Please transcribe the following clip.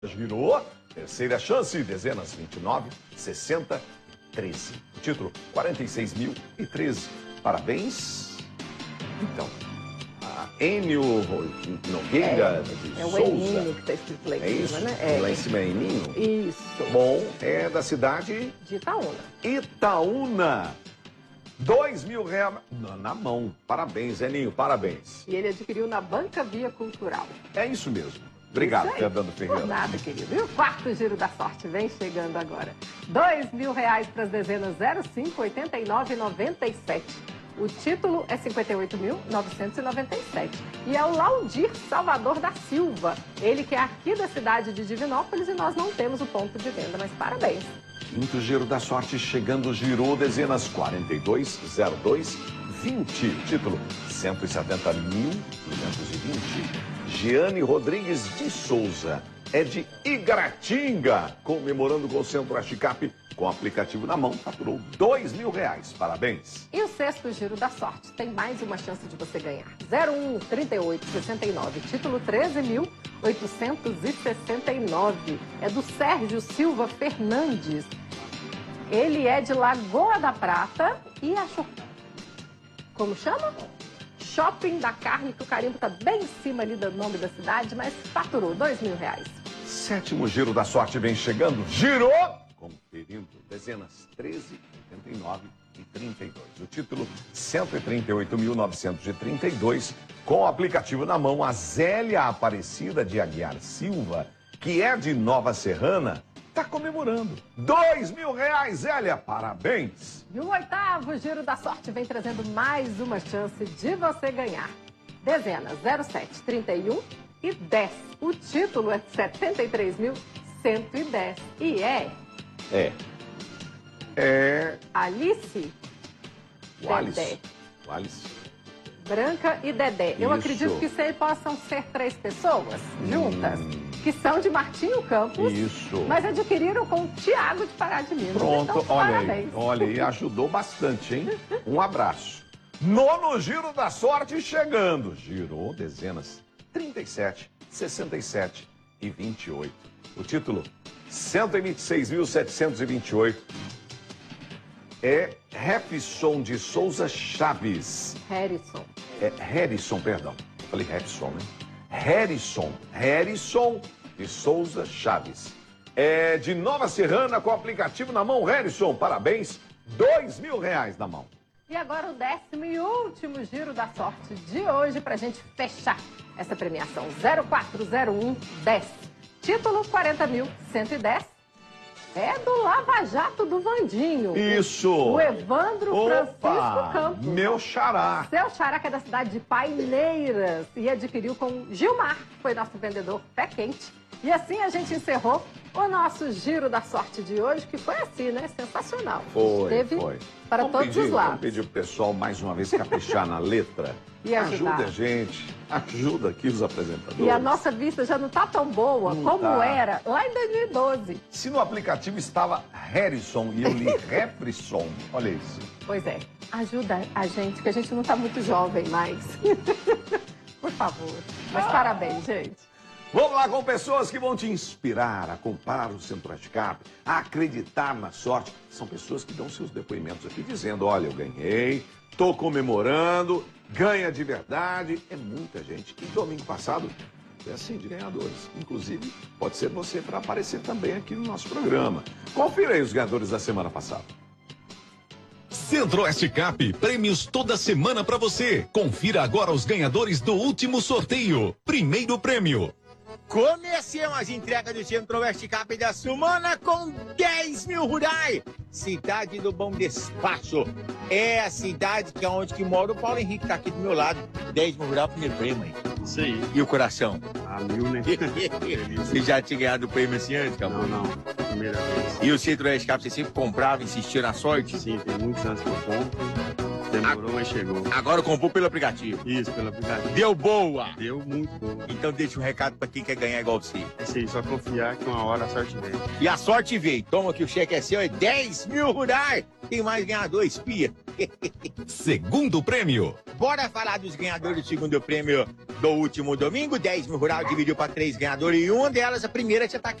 Girou, terceira chance, dezenas 29, 60, 13. Título, 46.013. Parabéns. Então, a Enio Nogueira de É o Souza. Eninho que está escrito lá em É cima, isso? né? Lá em cima é Eninho? Isso. Bom, é da cidade De Itaúna. Itaúna. R$2.000 na mão. Parabéns, Eninho, parabéns. E ele adquiriu na Banca Via Cultural. É isso mesmo. Obrigado, Isso aí. Fernando Ferreira. Por nada, querido. E o quarto giro da sorte vem chegando agora. R$2.000 para as dezenas 05, 89 e 97. O título é 58.997. E é o Laudir Salvador da Silva. Ele que é aqui da cidade de Divinópolis e nós não temos o ponto de venda, mas parabéns. Quinto giro da sorte chegando, girou dezenas 42, 02, 20. Título 170.220. Giane Rodrigues de Souza é de Igaratinga, comemorando com o Centro-Oeste Cap, com o aplicativo na mão, faturou R$2.000. Parabéns. E o sexto giro da sorte tem mais uma chance de você ganhar. 01, 38, 69, título 13.869. É do Sérgio Silva Fernandes. Ele é de Lagoa da Prata e achou... Como chama? Shopping da Carne, que o carimbo está bem em cima ali do nome da cidade, mas faturou R$2.000. Sétimo giro da sorte vem chegando, girou, conferindo, dezenas 13, 89 e 32. O título 138.932, com o aplicativo na mão, a Zélia Aparecida de Aguiar Silva, que é de Nova Serrana, está comemorando. R$2.000, Zélia, parabéns! E o oitavo giro da sorte vem trazendo mais uma chance de você ganhar. Dezenas 07, 31 e 10. O título é 73.110. E Alice Wallace. Dedé. Branca e Dedé. Eu Isso. acredito que possam ser 3 pessoas juntas, que são de Martinho Campos, Isso. mas adquiriram com o Tiago de Pará de Minas. Pronto, Então, olha parabéns. aí, olha aí, ajudou bastante, hein? Um abraço. Nono giro da sorte chegando. Girou dezenas 37, 67 e 28. O título 126.728 é Repson de Souza Chaves. Harrison, perdão. Falei Repson, né? Harrison de Souza Chaves. É de Nova Serrana com o aplicativo na mão. Harrison, parabéns. R$2.000 na mão. E agora o 10º e último giro da sorte de hoje para a gente fechar essa premiação. 040110. Título 40.110. É do Lava Jato do Vandinho. Isso. O Evandro Francisco Campos. Meu xará. Seu xará, que é da cidade de Paineiras. E adquiriu com Gilmar, que foi nosso vendedor pé quente. E assim a gente encerrou o nosso giro da sorte de hoje, que foi assim, né? Sensacional. Foi. Para todos os lados. Vamos pedir pro pessoal mais uma vez caprichar na letra. E ajudar. Ajuda a gente, ajuda aqui os apresentadores. E a nossa vista já não está tão boa como era lá em 2012. Se no aplicativo estava Harrison e eu li Repson, olha isso. Pois é, ajuda a gente, que a gente não está muito jovem mais. Por favor. Mas parabéns, gente. Vamos lá com pessoas que vão te inspirar a comprar o Centro-Oeste Cap, a acreditar na sorte. São pessoas que dão seus depoimentos aqui dizendo, olha, eu ganhei, tô comemorando, ganha de verdade. É muita gente. E domingo passado, é assim, de ganhadores. Inclusive, pode ser você para aparecer também aqui no nosso programa. Confira aí os ganhadores da semana passada. Centro-Oeste Cap, prêmios toda semana para você. Confira agora os ganhadores do último sorteio. Primeiro prêmio. Comecemos as entregas do Centro-Oeste Cap da semana com 10 mil rurais. Cidade do Bom Despacho. É a cidade que é onde que mora o Paulo Henrique, tá aqui do meu lado. 10 mil rurais, primeiro prêmio aí. Isso aí. E o coração? Ah, 1000, né? Você já tinha ganhado o prêmio assim antes, acabou? Não. Primeira vez. E o Centro-Oeste Cap, você sempre comprava, insistia na sorte? Sim, tem muitos anos que eu compro. Demorou, mas chegou. Agora comprou pelo aplicativo. Isso, pelo aplicativo. Deu boa. Deu muito bom. Então deixa um recado pra quem quer ganhar igual você. É isso aí, só confiar que uma hora a sorte vem. E a sorte veio. Toma que o cheque é seu, é 10 mil rurais. Tem mais ganhador, espia. Segundo prêmio. Bora falar dos ganhadores do segundo prêmio do último domingo. 10 mil rurais dividiu para 3 ganhadores e uma delas, a primeira, já tá aqui.